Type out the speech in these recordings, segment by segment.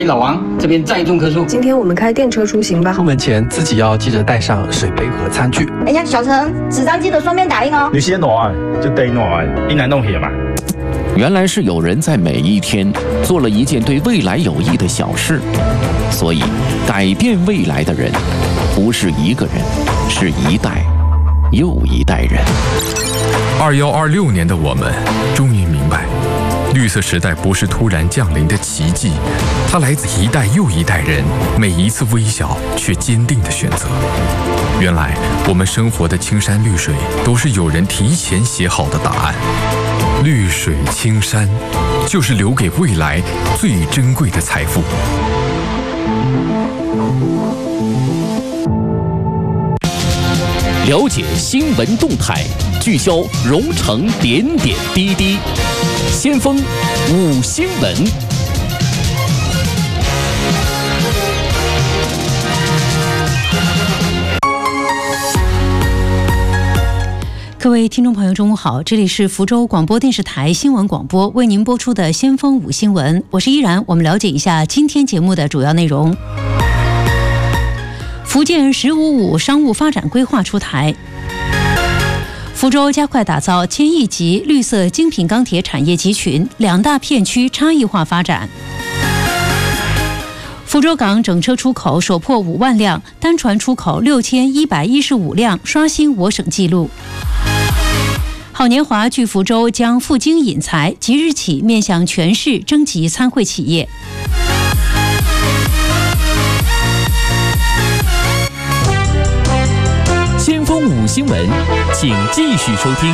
老王，这边载重棵树。 今天我们开电车出行吧。 出门前自己要记得带上水杯和餐具。 哎呀，小陈，纸张记得双面打印哦。 你先拿，就得拿，你难弄些嘛。 原来是有人在每一天做了一件对未来有益的小事，所以改变未来的人不是一个人，是一代又一代人。 2126年的我们终于明白，绿色时代不是突然降临的奇迹，它来自一代又一代人每一次微小却坚定的选择。原来我们生活的青山绿水都是有人提前写好的答案。绿水青山就是留给未来最珍贵的财富。 了解新闻动态，聚焦蓉城点点滴滴。先锋5新闻。 各位听众朋友，中午好，这里是福州广播电视台新闻广播为您播出的先锋5新闻，我是依然。我们了解一下今天节目的主要内容。福建“15+5”商务发展规划出台。福州加快打造1000亿级绿色精品钢铁产业集群，2大片区差异化发展。福州港整车出口首破5万辆，单船出口6115辆，刷新我省纪录。好年华聚福州将赴京引才，即日起面向全市征集参会企业。 先锋5新闻，请继续收听。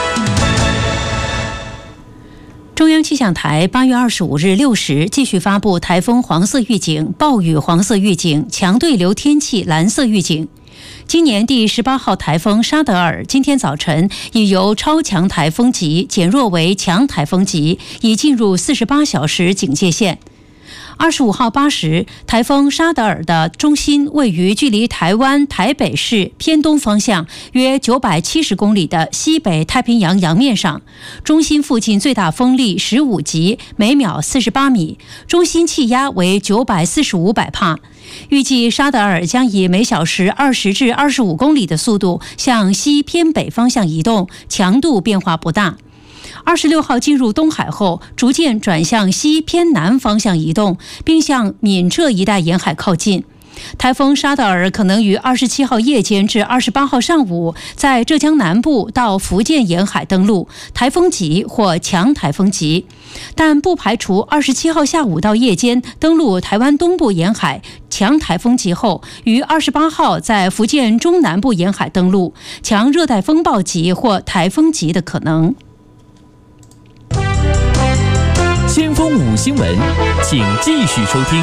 中央气象台8月25日6时继续发布台风黄色预警、暴雨黄色预警、强对流天气蓝色预警。今年第18号台风沙德尔今天早晨已由超强台风级减弱为强台风级，已进入48小时警戒线。25号8时，台风沙德尔的中心位于距离台湾台北市偏东方向约970公里的西北太平洋洋面上，中心附近最大风力15级，每秒48米，中心气压为945百帕。预计沙德尔将以每小时20至25公里的速度向西偏北方向移动，强度变化不大。26号进入东海后，逐渐转向西偏南方向移动，并向闽浙一带沿海靠近。台风沙德尔可能于27号夜间至28号上午在浙江南部到福建沿海登陆，台风级或强台风级，但不排除27号下午到夜间登陆台湾东部沿海，强台风级后于28号在福建中南部沿海登陆，强热带风暴级或台风级的可能。 先锋5新闻，请继续收听。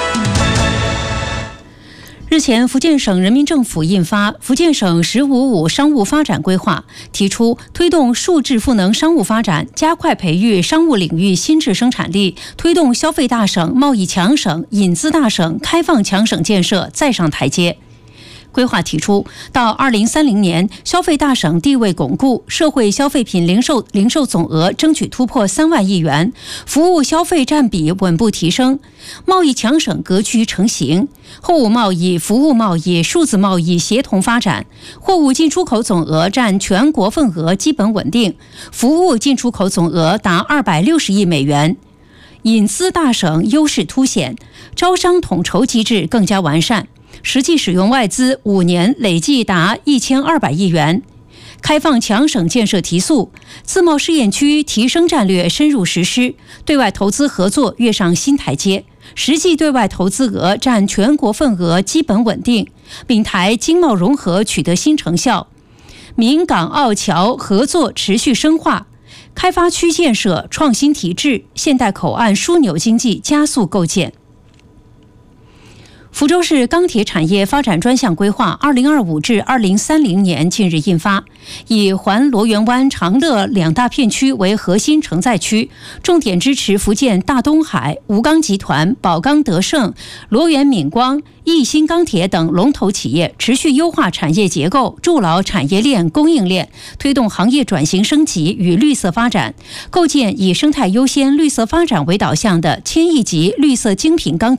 日前，福建省人民政府印发《福建省15+5商务发展规划》，提出推动数质赋能商务发展，加快培育商务领域新质生产力，推动消费大省、贸易强省、引资大省、开放强省建设再上台阶。规划提出，到2030年，消费大省地位巩固，社会消费品零售总额争取突破3万亿元，服务消费占比稳步提升，贸易强省格局成型，货物贸易、服务贸易、数字贸易协同发展，货物进出口总额占全国份额基本稳定，服务进出口总额达260亿美元。引资大省优势凸显，招商统筹机制更加完善，实际使用外资5年累计达1200亿元。开放强省建设提速，自贸试验区提升战略深入实施，对外投资合作跃上新台阶，实际对外投资额占全国份额基本稳定，闽台经贸融合取得新成效，闽港澳侨合作持续深化，开发区建设创新提质，现代口岸枢纽经济加速构建。 福州市钢铁产业发展专项规划2025至2030年近日印发，以环罗源湾、长乐两大片区为核心承载区，重点支持福建大东海、吴钢集团、宝钢德盛、罗源闽光、义兴钢铁等龙头企业，持续优化产业结构，筑牢产业链、供应链，推动行业转型升级与绿色发展，构建以生态优先、绿色发展为导向的1000亿级绿色精品钢铁